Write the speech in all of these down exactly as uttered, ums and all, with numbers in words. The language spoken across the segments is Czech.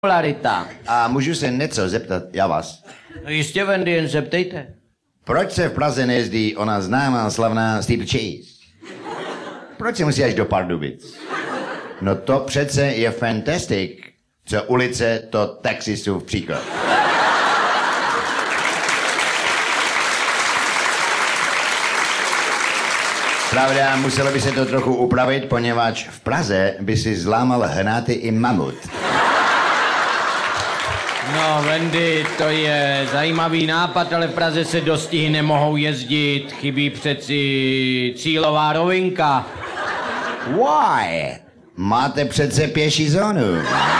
popularita. A můžu se něco zeptat, já vás? No jistě, Wendy, jen se ptejte. Proč se v Praze nejezdí ona známá slavná steeplechase? Proč se musí až do Pardubic? No to přece je fantastic, co ulice, to taxistův příklad. Pravda, muselo by se to trochu upravit, poněvadž v Praze by si zlámal hnáty i mamut. No, Wendy, to je zajímavý nápad, ale v Praze se dostihy nemohou jezdit. Chybí přeci cílová rovinka. Why? Máte přece pěší zónu.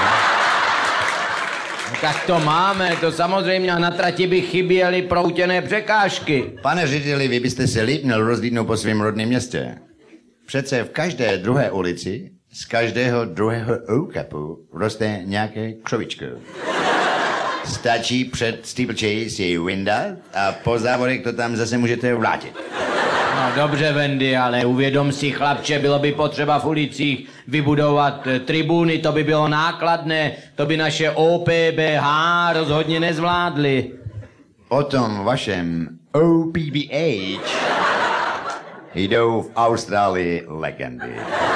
No, tak to máme, to samozřejmě na trati by chyběly proutěné překážky. Pane řediteli, vy byste se líp měl rozlídnout po svém rodném městě. Přece v každé druhé ulici, z každého druhého oukapu roste nějaké křovičko. Stačí před steeplechase jej vyndat a po závodech to tam zase můžete vrátit. No dobře, Wendy, ale uvědom si, chlapče, bylo by potřeba v ulicích vybudovat e, tribuny, to by bylo nákladné, to by naše O P B H rozhodně nezvládli. O tom vašem O P B H jdou v Austrálii legendy.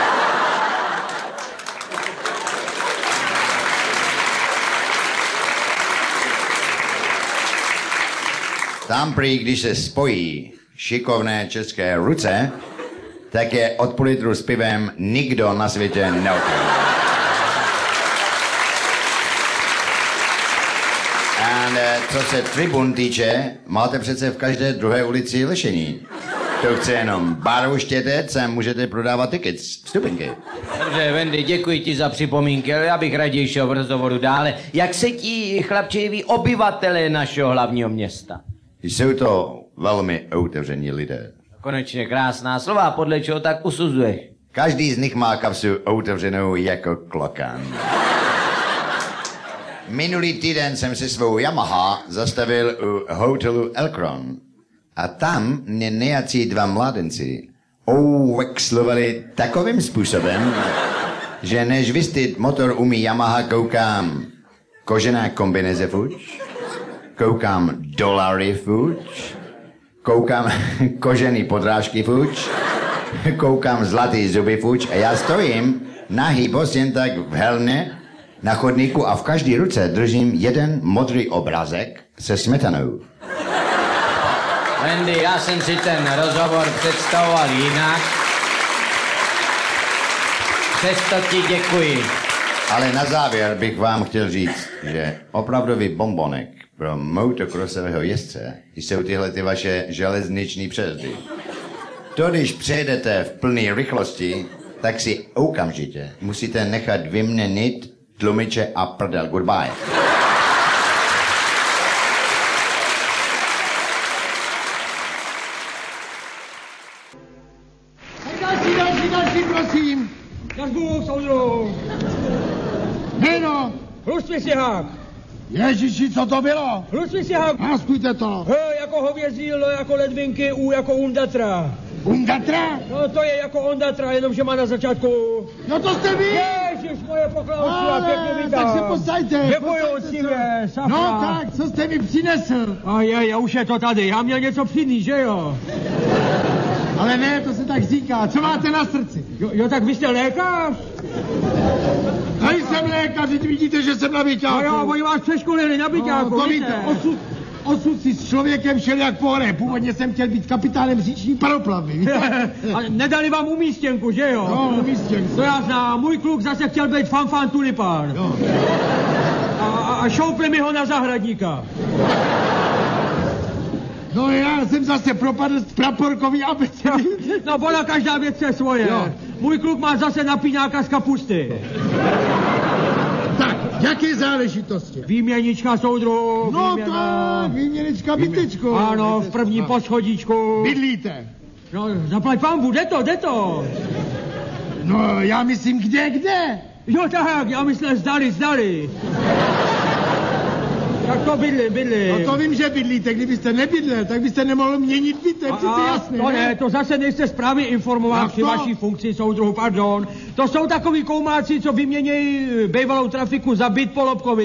Tam prý, když se spojí šikovné české ruce, tak je od půl litru s pivem nikdo na světě neopil. A co se tribun týče, máte přece v každé druhé ulici lešení. To chce jenom baru štětec a můžete prodávat tickets, vstupenky. Dobře, Wendy, děkuji ti za připomínky, ale já bych raději šel v rozhovoru dále. Jak se ti, chlapče, jeví obyvatelé našeho hlavního města? Jsou to velmi otevření lidé. Konečně krásná slova, podle čeho tak usuzuješ? Každý z nich má kapsu otevřenou jako klokan. Minulý týden jsem si svou Yamaha zastavil u hotelu Elkron. A tam mě nějací dva mládenci ovexlovali takovým způsobem, že než vystýt motor umí Yamaha, koukám kožená kombineze fuč, koukám dolary fuč, koukám kožený podrážky fuč, koukám zlatý zuby fuč a já stojím nahý bos jen tak v helně na chodníku a v každý ruce držím jeden modrý obrázek se smetanou. Wendy, já jsem si ten rozhovor představoval jinak. Přesto ti děkuji. Ale na závěr bych vám chtěl říct, že opravdový bombonek pro motokrosového jezdce jsou tyhle ty vaše železniční přejezdy. To, když přejedete v plné rychlosti, tak si okamžitě musíte nechat vyměnit tlumiče a prdel. Goodbye. Další, další, další, prosím. Nazvu, soudru. Jméno. Hlustvisihák. Ježiši, co to bylo? Hlustvisihák. Náskujte to. H jako hovězí, L jako ledvinky, U jako Undatra. Undatra? No to je jako Ondatra, jenomže má na začátku... No to jste vy? Ježiš, moje poklauci a pěkně vítám. Tak se posaďte. Děkuju, ctivě, safra. No tak, co jste mi přinesl? A je, já už je to tady, já měl něco přinést, že jo? Ale ne, to se tak říká. Co máte na srdci? Jo, jo tak vy jste lékař? Nejsem lékař, teď vidíte, že jsem na byťáku. No jo, oni vás přeškolili na byťáku, no, to víte, osud, osud si s člověkem šel jak po hře. Původně jsem chtěl být kapitánem říční paroplavy, víte? A nedali vám umístěnku, že jo? No, umístěnku. To já znám, můj kluk zase chtěl být fanfan tulipán. Jo. A, a, a šoupli mi ho na zahradníka. No já jsem zase propadl z praporkový abecedy. No ona každá věc je svoje. Jo. Můj kluk má zase napínáka z kapusty. Tak, jaké záležitosti? Výměnička, soudru, No výměna. tak, výměnička bytečko. Ano, v prvním poschodíčku. Bydlíte? No, zaplať pánbu, jde to, jde to. No, já myslím, kde, kde? Jo tak, já myslím, zdali, zdali. Tak to bydlím, bydlím. No to vím, že bydlíte. Kdybyste nebydlel, tak byste nemohl měnit byt, to je přece jasné, to ne, to zase nejste správně informován při vaší funkci soudruhu, pardon. To jsou takový koumáci, co vyměnějí bývalou trafiku za byt po Lobkovi.